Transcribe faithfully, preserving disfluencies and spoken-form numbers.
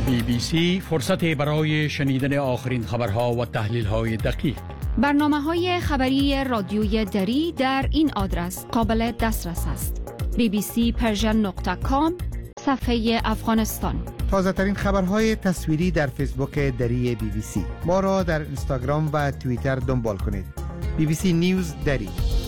بی بی سی فرصت برای شنیدن آخرین خبرها و تحلیل‌های دقیق. برنامه‌های خبری رادیوی دری در این آدرس قابل دسترس است: بی بی سی پرژن نقطه کام صفحه افغانستان. تازه ترین خبرهای تصویری در فیسبوک دری بی بی سی. ما را در اینستاگرام و توییتر دنبال کنید. بی بی سی نیوز دری.